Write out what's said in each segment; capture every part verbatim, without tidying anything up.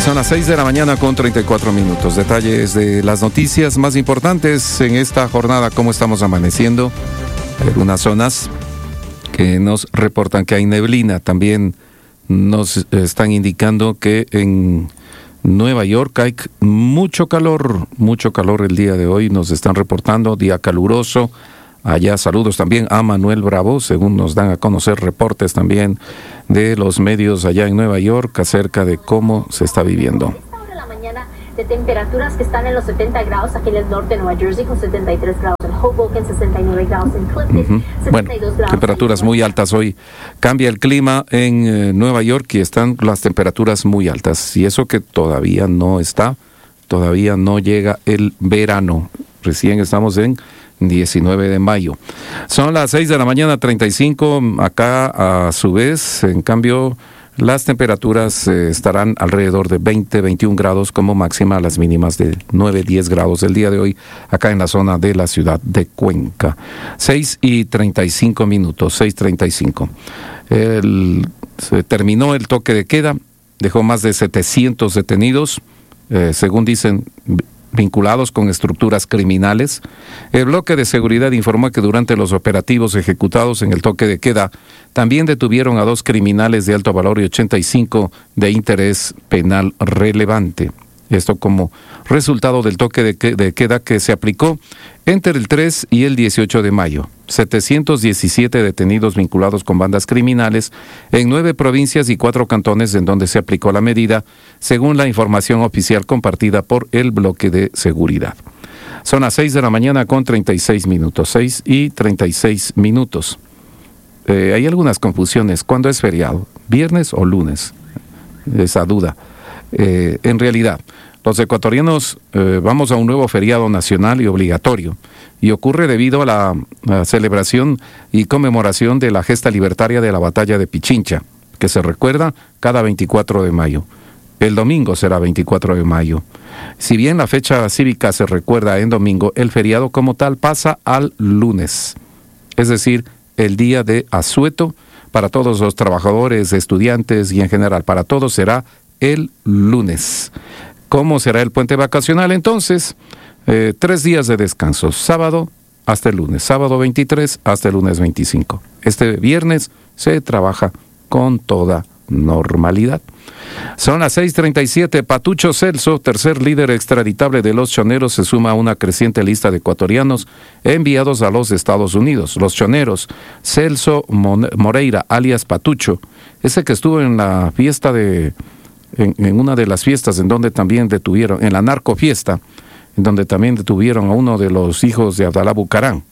Son las seis de la mañana con treinta y cuatro minutos. Detalles de las noticias más importantes en esta jornada, cómo estamos amaneciendo. Hay algunas zonas que nos reportan que hay neblina. También nos están indicando que en Nueva York hay mucho calor, mucho calor el día de hoy. Nos están reportando día caluroso. Allá saludos también a Manuel Bravo, según nos dan a conocer reportes también de los medios allá en Nueva York acerca de cómo se está viviendo. De temperaturas que están en los setenta grados aquí en el norte de Nueva Jersey, con setenta y tres grados en Hoboken, sesenta y nueve grados en Clifton, uh-huh. setenta y dos bueno, grados. Temperaturas muy altas hoy. Cambia el clima en eh, Nueva York y están las temperaturas muy altas. Y eso que todavía no está, todavía no llega el verano. Recién estamos en diecinueve de mayo. Son las seis de la mañana, treinta y cinco. Acá, a su vez, en cambio, las temperaturas eh, estarán alrededor de veinte, veintiún grados como máxima, las mínimas de nueve, diez grados el día de hoy, acá en la zona de la ciudad de Cuenca. seis y treinta y cinco minutos, seis treinta y cinco. El, se terminó el toque de queda, dejó más de setecientos detenidos, eh, según dicen, vinculados con estructuras criminales. El bloque de seguridad informó que durante los operativos ejecutados en el toque de queda, también detuvieron a dos criminales de alto valor y ochenta y cinco de interés penal relevante. Esto como resultado del toque de, que, de queda que se aplicó entre el tres y el dieciocho de mayo. setecientos diecisiete detenidos vinculados con bandas criminales en nueve provincias y cuatro cantones en donde se aplicó la medida, según la información oficial compartida por el bloque de seguridad. Son las seis de la mañana con treinta y seis minutos, seis y treinta y seis minutos. Eh, hay algunas confusiones. ¿Cuándo es feriado? ¿Viernes o lunes? Esa duda. Eh, en realidad, los ecuatorianos eh, vamos a un nuevo feriado nacional y obligatorio, y ocurre debido a la, la celebración y conmemoración de la gesta libertaria de la batalla de Pichincha, que se recuerda cada veinticuatro de mayo. El domingo será veinticuatro de mayo. Si bien la fecha cívica se recuerda en domingo, el feriado como tal pasa al lunes, es decir, el día de asueto para todos los trabajadores, estudiantes y en general para todos será el lunes. ¿Cómo será el puente vacacional entonces? Eh, tres días de descanso, sábado hasta el lunes, sábado veintitrés hasta el lunes veinticinco. Este viernes se trabaja con toda normalidad. Son las seis treinta y siete. Patucho Celso, tercer líder extraditable de los choneros, se suma a una creciente lista de ecuatorianos enviados a los Estados Unidos. Los choneros, Celso Moreira, alias Patucho, ese que estuvo en la fiesta de... En, en una de las fiestas en donde también detuvieron, en la narcofiesta, en donde también detuvieron a uno de los hijos de Abdalá Bucarán.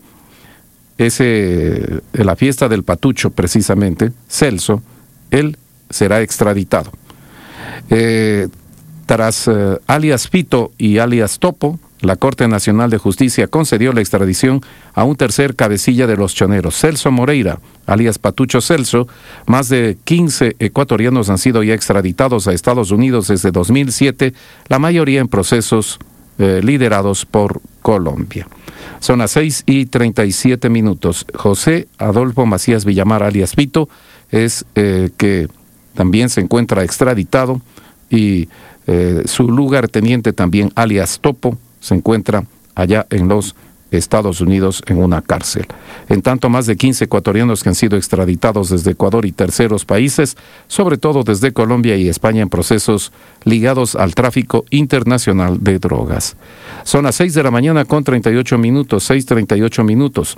Ese, en la fiesta del Patucho, precisamente, Celso, él será extraditado. Eh, tras eh, alias Pito y alias Topo, la Corte Nacional de Justicia concedió la extradición a un tercer cabecilla de los choneros, Celso Moreira, alias Patucho Celso. Más de quince ecuatorianos han sido ya extraditados a Estados Unidos desde dos mil siete, la mayoría en procesos eh, liderados por Colombia. Son las seis y treinta y siete minutos. José Adolfo Macías Villamar, alias Pito, es eh, que también se encuentra extraditado, y eh, su lugarteniente también, alias Topo, se encuentra allá en los Estados Unidos en una cárcel. En tanto, más de quince ecuatorianos que han sido extraditados desde Ecuador y terceros países, sobre todo desde Colombia y España, en procesos ligados al tráfico internacional de drogas. Son las seis de la mañana con treinta y ocho minutos, seis treinta y ocho minutos.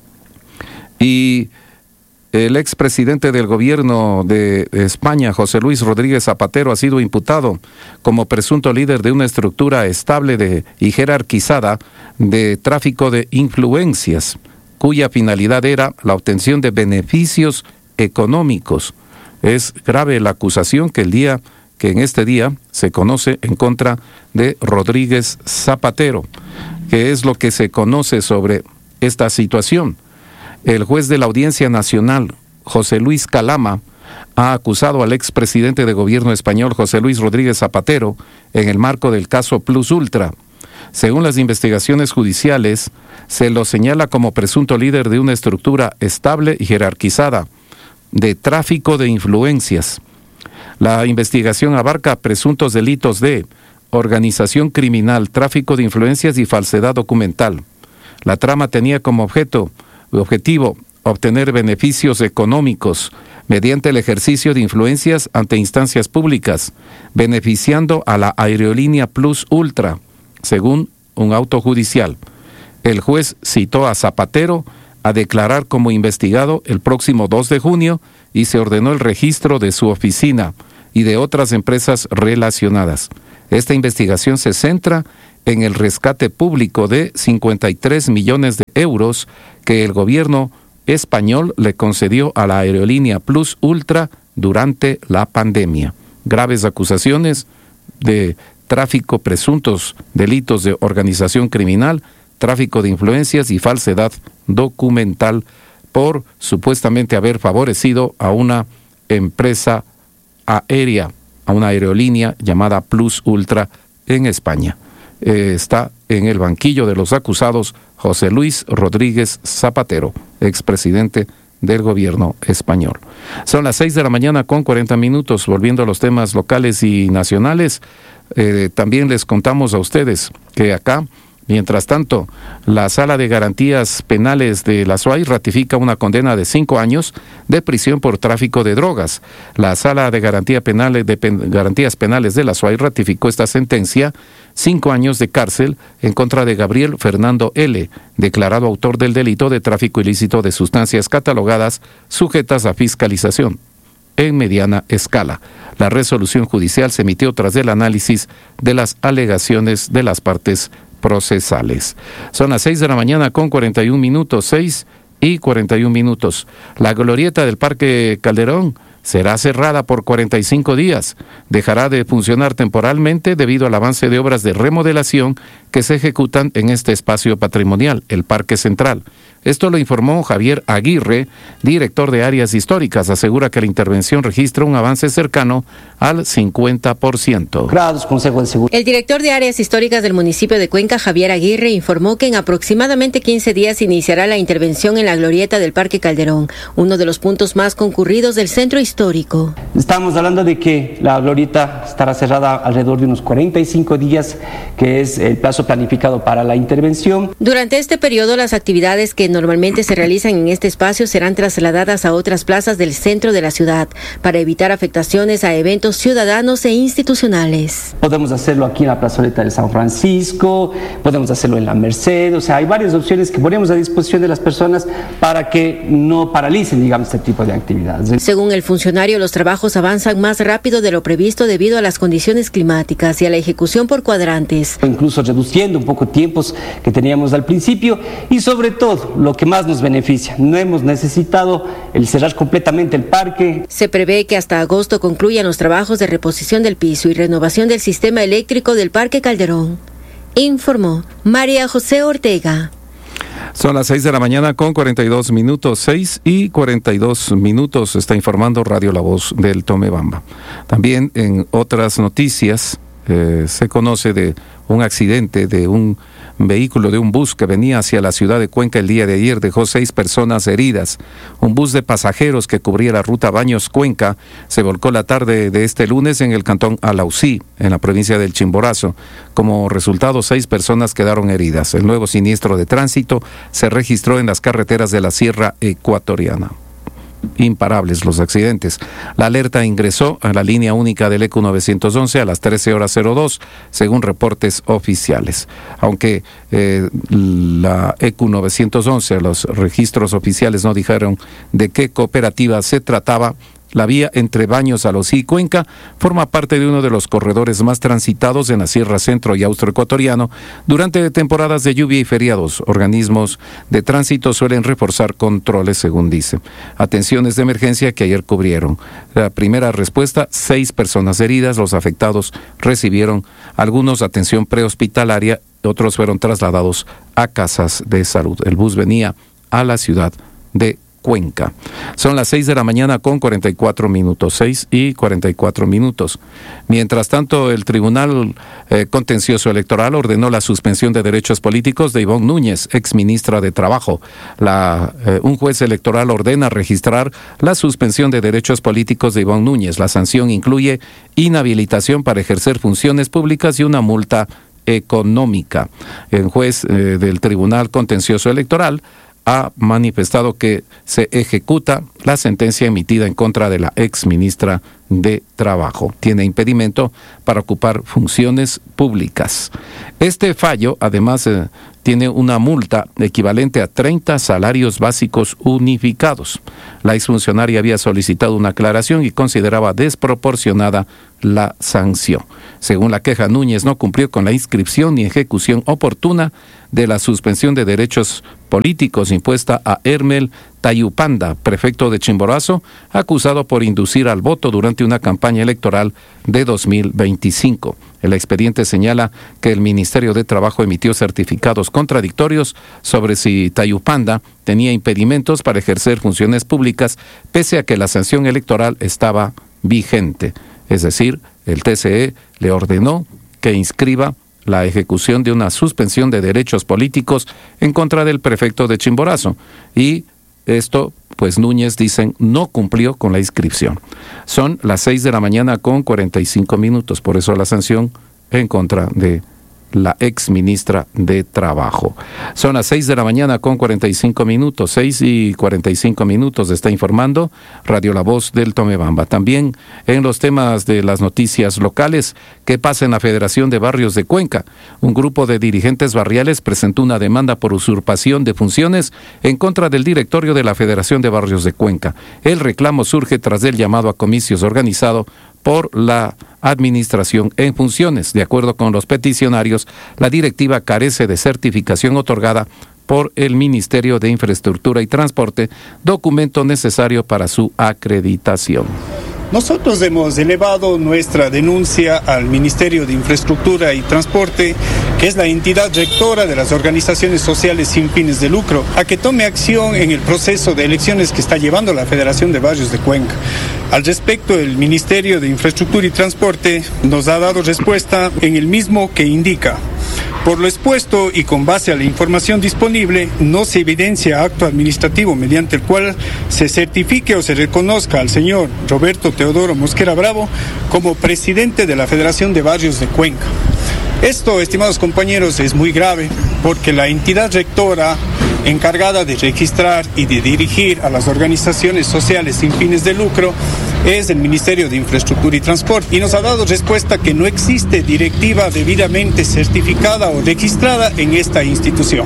Y el expresidente del gobierno de España, José Luis Rodríguez Zapatero, ha sido imputado como presunto líder de una estructura estable de, y jerarquizada de tráfico de influencias, cuya finalidad era la obtención de beneficios económicos. Es grave la acusación que el día que en este día se conoce en contra de Rodríguez Zapatero. ¿Qué es lo que se conoce sobre esta situación? El juez de la Audiencia Nacional, José Luis Calama, ha acusado al expresidente de gobierno español, José Luis Rodríguez Zapatero, en el marco del caso Plus Ultra. Según las investigaciones judiciales, se lo señala como presunto líder de una estructura estable y jerarquizada de tráfico de influencias. La investigación abarca presuntos delitos de organización criminal, tráfico de influencias y falsedad documental. La trama tenía como objeto, objetivo obtener beneficios económicos mediante el ejercicio de influencias ante instancias públicas, beneficiando a la aerolínea Plus Ultra, según un auto judicial. El juez citó a Zapatero a declarar como investigado el próximo dos de junio y se ordenó el registro de su oficina y de otras empresas relacionadas. Esta investigación se centra en el rescate público de cincuenta y tres millones de euros que el gobierno español le concedió a la aerolínea Plus Ultra durante la pandemia. Graves acusaciones de tráfico, presuntos delitos de organización criminal, tráfico de influencias y falsedad documental por supuestamente haber favorecido a una empresa aérea, a una aerolínea llamada Plus Ultra en España. Eh, está en el banquillo de los acusados José Luis Rodríguez Zapatero, expresidente del gobierno español. Son las seis de la mañana con cuarenta minutos. Volviendo a los temas locales y nacionales, eh, también les contamos a ustedes que acá, mientras tanto, la Sala de Garantías Penales de la S U A Y ratifica una condena de cinco años de prisión por tráfico de drogas. La Sala de, Garantía Penales de Pen- Garantías Penales de la S U A Y ratificó esta sentencia, cinco años de cárcel en contra de Gabriel Fernando L., declarado autor del delito de tráfico ilícito de sustancias catalogadas sujetas a fiscalización en mediana escala. La resolución judicial se emitió tras el análisis de las alegaciones de las partes procesales. Son las seis de la mañana con cuarenta y un minutos, seis y cuarenta y un minutos. La glorieta del Parque Calderón será cerrada por cuarenta y cinco días. Dejará de funcionar temporalmente debido al avance de obras de remodelación que se ejecutan en este espacio patrimonial, el Parque Central. Esto lo informó Javier Aguirre, director de áreas históricas. Asegura que la intervención registra un avance cercano al cincuenta por ciento. El director de áreas históricas del municipio de Cuenca, Javier Aguirre, informó que en aproximadamente quince días iniciará la intervención en la glorieta del Parque Calderón, uno de los puntos más concurridos del centro histórico. Estamos hablando de que la glorieta estará cerrada alrededor de unos cuarenta y cinco días, que es el plazo planificado para la intervención. Durante este periodo, las actividades que normalmente se realizan en este espacio serán trasladadas a otras plazas del centro de la ciudad para evitar afectaciones a eventos ciudadanos e institucionales. Podemos hacerlo aquí en la plazoleta de San Francisco, podemos hacerlo en la Merced, o sea, hay varias opciones que ponemos a disposición de las personas para que no paralicen, digamos, este tipo de actividades. Según el funcionario, los trabajos avanzan más rápido de lo previsto debido a las condiciones climáticas y a la ejecución por cuadrantes. Incluso reduciendo un poco tiempos que teníamos al principio y sobre todo lo que más nos beneficia, no hemos necesitado el cerrar completamente el parque. Se prevé que hasta agosto concluyan los trabajos de reposición del piso y renovación del sistema eléctrico del Parque Calderón, informó María José Ortega. Son las seis de la mañana con cuarenta y dos minutos, seis y cuarenta y dos minutos, está informando Radio La Voz del Tomebamba. También en otras noticias eh, se conoce de un accidente de un vehículo de un bus que venía hacia la ciudad de Cuenca el día de ayer, dejó seis personas heridas. Un bus de pasajeros que cubría la ruta Baños-Cuenca se volcó la tarde de este lunes en el cantón Alausí, en la provincia del Chimborazo. Como resultado, seis personas quedaron heridas. El nuevo siniestro de tránsito se registró en las carreteras de la Sierra Ecuatoriana. Imparables los accidentes. La alerta ingresó a la línea única del E Q novecientos once a las trece horas cero dos, según reportes oficiales. Aunque eh, la E Q novecientos once, los registros oficiales no dijeron de qué cooperativa se trataba, la vía entre Baños, Alausí y Cuenca forma parte de uno de los corredores más transitados en la Sierra Centro y Austroecuatoriano durante temporadas de lluvia y feriados. Organismos de tránsito suelen reforzar controles, según dice. Atenciones de emergencia que ayer cubrieron. La primera respuesta, seis personas heridas. Los afectados recibieron algunos atención prehospitalaria, otros fueron trasladados a casas de salud. El bus venía a la ciudad de Cuenca. Son las seis de la mañana con cuarenta y cuatro minutos, seis y cuarenta y cuatro minutos. Mientras tanto, el Tribunal eh, Contencioso Electoral ordenó la suspensión de derechos políticos de Ivonne Núñez, exministra de Trabajo. La, eh, un juez electoral ordena registrar la suspensión de derechos políticos de Ivonne Núñez. La sanción incluye inhabilitación para ejercer funciones públicas y una multa económica. El juez eh, del Tribunal Contencioso Electoral ha manifestado que se ejecuta la sentencia emitida en contra de la exministra de Trabajo. Tiene impedimento para ocupar funciones públicas. Este fallo, además, eh, tiene una multa equivalente a treinta salarios básicos unificados. La exfuncionaria había solicitado una aclaración y consideraba desproporcionada la sanción. Según la queja, Núñez no cumplió con la inscripción ni ejecución oportuna de la suspensión de derechos políticos impuesta a Hermel Tayupanda, prefecto de Chimborazo, acusado por inducir al voto durante una campaña electoral de dos mil veinticinco. El expediente señala que el Ministerio de Trabajo emitió certificados contradictorios sobre si Tayupanda tenía impedimentos para ejercer funciones públicas, pese a que la sanción electoral estaba vigente. Es decir, el T C E le ordenó que inscriba la ejecución de una suspensión de derechos políticos en contra del prefecto de Chimborazo. Y esto, pues Núñez, dicen, no cumplió con la inscripción. Son las seis de la mañana con cuarenta y cinco minutos, por eso la sanción en contra de la ex ministra de Trabajo. Son las seis de la mañana con cuarenta y cinco minutos, seis y cuarenta y cinco minutos, está informando Radio La Voz del Tomebamba. También en los temas de las noticias locales, ¿qué pasa en la Federación de Barrios de Cuenca? Un grupo de dirigentes barriales presentó una demanda por usurpación de funciones en contra del directorio de la Federación de Barrios de Cuenca. El reclamo surge tras el llamado a comicios organizado por la administración en funciones. De acuerdo con los peticionarios, la directiva carece de certificación otorgada por el Ministerio de Infraestructura y Transporte, documento necesario para su acreditación. Nosotros hemos elevado nuestra denuncia al Ministerio de Infraestructura y Transporte, que es la entidad rectora de las organizaciones sociales sin fines de lucro, a que tome acción en el proceso de elecciones que está llevando la Federación de Barrios de Cuenca. Al respecto, el Ministerio de Infraestructura y Transporte nos ha dado respuesta en el mismo que indica: por lo expuesto y con base a la información disponible, no se evidencia acto administrativo mediante el cual se certifique o se reconozca al señor Roberto Teodoro Mosquera Bravo como presidente de la Federación de Barrios de Cuenca. Esto, estimados compañeros, es muy grave porque la entidad rectora encargada de registrar y de dirigir a las organizaciones sociales sin fines de lucro es el Ministerio de Infraestructura y Transporte, y nos ha dado respuesta que no existe directiva debidamente certificada o registrada en esta institución.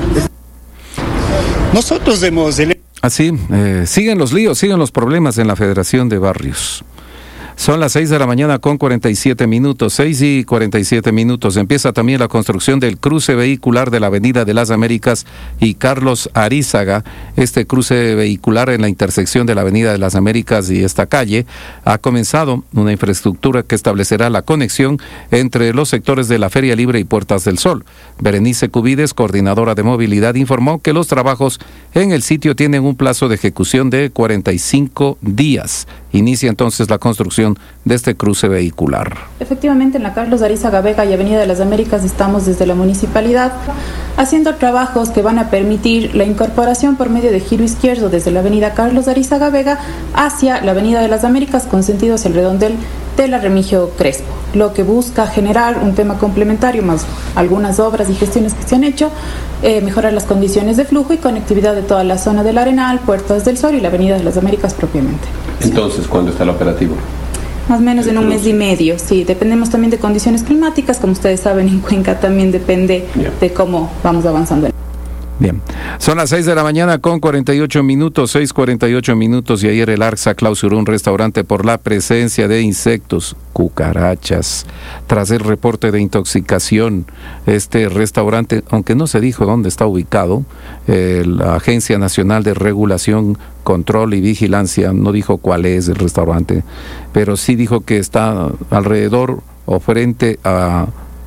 Nosotros hemos... Así, eh, siguen los líos, siguen los problemas en la Federación de Barrios. Son las seis de la mañana con cuarenta y siete minutos, seis y cuarenta y siete minutos. Empieza también la construcción del cruce vehicular de la Avenida de las Américas y Carlos Arízaga. Este cruce vehicular en la intersección de la Avenida de las Américas y esta calle ha comenzado una infraestructura que establecerá la conexión entre los sectores de la Feria Libre y Puertas del Sol. Berenice Cubides, coordinadora de movilidad, informó que los trabajos en el sitio tienen un plazo de ejecución de cuarenta y cinco días. Inicia entonces la construcción de este cruce vehicular. Efectivamente, en la Carlos Arízaga Vega y Avenida de las Américas estamos desde la municipalidad haciendo trabajos que van a permitir la incorporación por medio de giro izquierdo desde la Avenida Carlos Arízaga Vega hacia la Avenida de las Américas con sentido hacia el redondel de la Remigio Crespo, lo que busca generar un tema complementario más algunas obras y gestiones que se han hecho, eh, mejorar las condiciones de flujo y conectividad de toda la zona del Arenal, Puertas del Sol y la Avenida de las Américas propiamente. Entonces, ¿cuándo está el operativo? Más o menos en un mes y medio, sí. Dependemos también de condiciones climáticas, como ustedes saben, en Cuenca también depende yeah. de cómo vamos avanzando. Bien, son las seis de la mañana con cuarenta y ocho minutos, seis cuarenta y ocho minutos, y ayer el ARCSA clausuró un restaurante por la presencia de insectos, cucarachas. Tras el reporte de intoxicación, este restaurante, aunque no se dijo dónde está ubicado, eh, la Agencia Nacional de Regulación, Control y Vigilancia no dijo cuál es el restaurante, pero sí dijo que está alrededor o frente a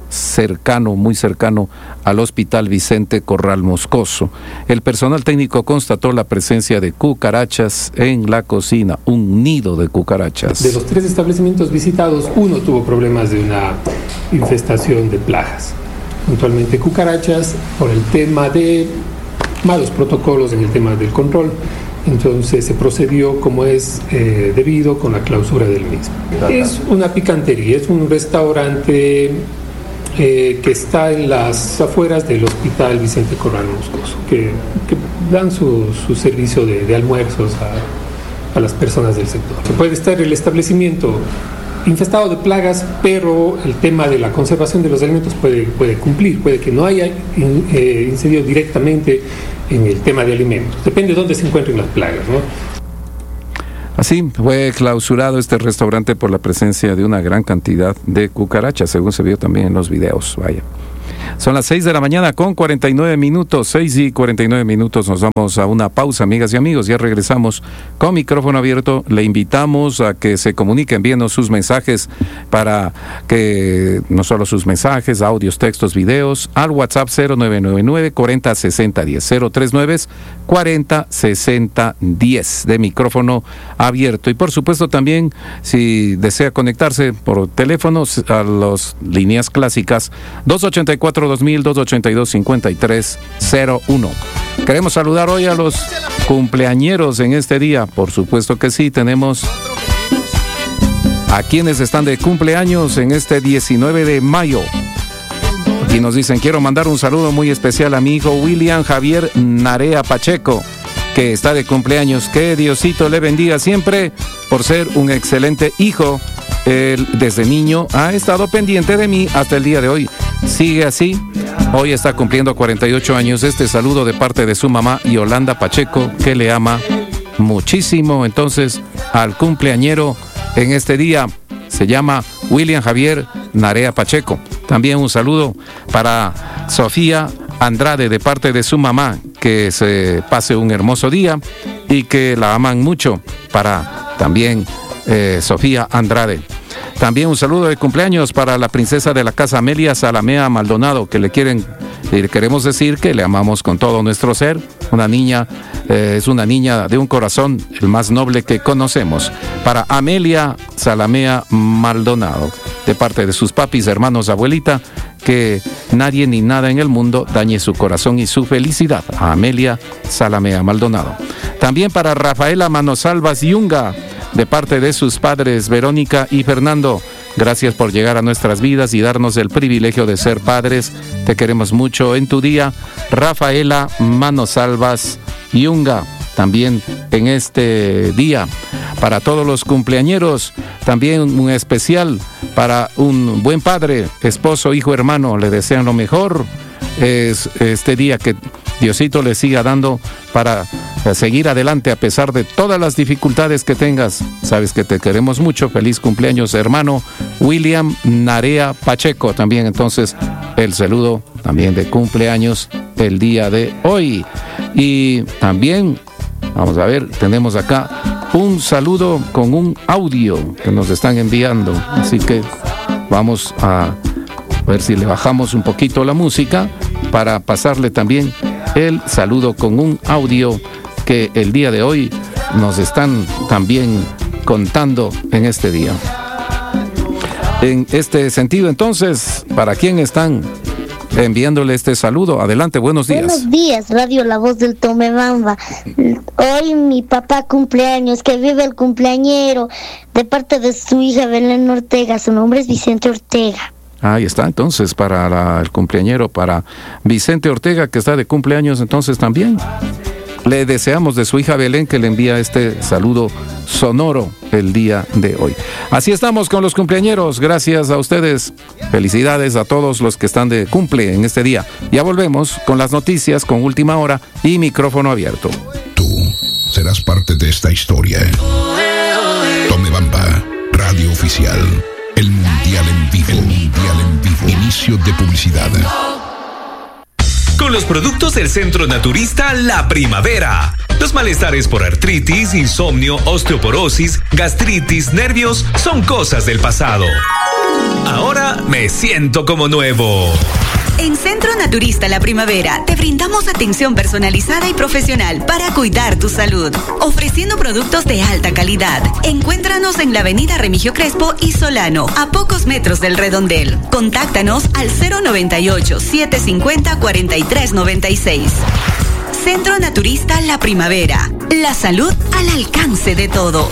cercano, muy cercano al Hospital Vicente Corral Moscoso. El personal técnico constató la presencia de cucarachas en la cocina, un nido de cucarachas. De los tres establecimientos visitados, uno tuvo problemas de una infestación de plagas, puntualmente cucarachas, por el tema de malos protocolos en el tema del control. Entonces se procedió como es eh, debido con la clausura del mismo. Es una picantería, es un restaurante eh, que está en las afueras del Hospital Vicente Corral Moscoso, que, que dan su, su servicio de, de almuerzos a, a las personas del sector. Puede estar el establecimiento infestado de plagas, pero el tema de la conservación de los alimentos puede, puede cumplir, puede que no haya in, eh, incidido directamente en el tema de alimentos. Depende de dónde se encuentren las plagas, ¿no? Así fue clausurado este restaurante por la presencia de una gran cantidad de cucarachas, según se vio también en los videos. Vaya. Son las seis de la mañana con cuarenta y nueve minutos, seis y cuarenta y nueve minutos, nos vamos a una pausa, amigas y amigos, ya regresamos con micrófono abierto. Le invitamos a que se comuniquen, envíenos sus mensajes para que, no solo sus mensajes, audios, textos, videos, al WhatsApp cero nueve nueve nueve cuarenta sesenta diez, cero tres nueve cuarenta sesenta diez, de micrófono abierto. Y por supuesto también, si desea conectarse por teléfonos a las líneas clásicas, dos ochenta y cuatro dos mil, dos ochenta y dos, cincuenta y tres cero uno. Queremos saludar hoy a los cumpleañeros en este día. Por supuesto que sí, tenemos a quienes están de cumpleaños en este diecinueve de mayo. Aquí nos dicen: quiero mandar un saludo muy especial a mi hijo William Javier Narea Pacheco, que está de cumpleaños. Que Diosito le bendiga siempre por ser un excelente hijo. Él desde niño ha estado pendiente de mí hasta el día de hoy. Sigue así. Hoy está cumpliendo cuarenta y ocho años. Este saludo de parte de su mamá Yolanda Pacheco, que le ama muchísimo. Entonces, al cumpleañero en este día se llama William Javier Narea Pacheco. También un saludo para Sofía Andrade de parte de su mamá, que se pase un hermoso día y que la aman mucho. Para también eh, Sofía Andrade. También un saludo de cumpleaños para la princesa de la casa Amelia Salamea Maldonado, que le quieren, le queremos decir que le amamos con todo nuestro ser. Una niña, eh, es una niña de un corazón, el más noble que conocemos. Para Amelia Salamea Maldonado, de parte de sus papis, hermanos, abuelita, que nadie ni nada en el mundo dañe su corazón y su felicidad. A Amelia Salamea Maldonado. También para Rafaela Manosalvas Yunga, de parte de sus padres Verónica y Fernando. Gracias por llegar a nuestras vidas y darnos el privilegio de ser padres. Te queremos mucho en tu día, Rafaela Manosalvas Yunga. También en este día, para todos los cumpleañeros, también un especial para un buen padre, esposo, hijo, hermano. Le desean lo mejor. Es este día que Diosito le siga dando para seguir adelante a pesar de todas las dificultades que tengas. Sabes que te queremos mucho. Feliz cumpleaños, hermano William Narea Pacheco. También entonces el saludo también de cumpleaños el día de hoy. Y también, vamos a ver, tenemos acá un saludo con un audio que nos están enviando. Así que vamos a ver si le bajamos un poquito la música para pasarle también el saludo con un audio que el día de hoy nos están también contando en este día. En este sentido, entonces, ¿para quién están enviándole este saludo? Adelante, buenos días. Buenos días, Radio La Voz del Tomebamba. Hoy mi papá cumpleaños, que vive el cumpleañero, de parte de su hija Belén Ortega. Su nombre es Vicente Ortega. Ahí está, entonces, para la, el cumpleañero, para Vicente Ortega, que está de cumpleaños, entonces también. Le deseamos de su hija Belén que le envía este saludo sonoro el día de hoy. Así estamos con los cumpleañeros. Gracias a ustedes. Felicidades a todos los que están de cumple en este día. Ya volvemos con las noticias, con Última Hora y micrófono abierto. Tú serás parte de esta historia. Tomebamba, radio oficial. El Mundial en vivo. El Mundial en vivo. Inicio de publicidad. Con los productos del Centro Naturista La Primavera. Los malestares por artritis, insomnio, osteoporosis, gastritis, nervios son cosas del pasado. Ahora me siento como nuevo. En Centro Naturista La Primavera te brindamos atención personalizada y profesional para cuidar tu salud, ofreciendo productos de alta calidad. Encuéntranos en la avenida Remigio Crespo y Solano, a pocos metros del Redondel. Contáctanos al cero noventa y ocho, setecientos cincuenta, cuarenta y tres noventa y seis. Centro Naturista La Primavera. La salud al alcance de todos.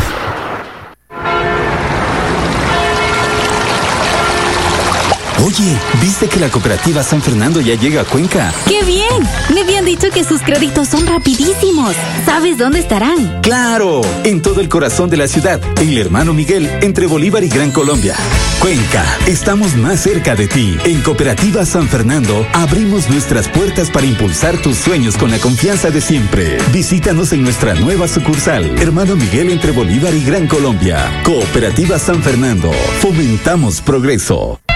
Oye, ¿viste que la cooperativa San Fernando ya llega a Cuenca? ¡Qué bien! Me habían dicho que sus créditos son rapidísimos. ¿Sabes dónde estarán? ¡Claro! En todo el corazón de la ciudad, en el Hermano Miguel, entre Bolívar y Gran Colombia. Cuenca, estamos más cerca de ti. En Cooperativa San Fernando, abrimos nuestras puertas para impulsar tus sueños con la confianza de siempre. Visítanos en nuestra nueva sucursal, Hermano Miguel, entre Bolívar y Gran Colombia. Cooperativa San Fernando, fomentamos progreso.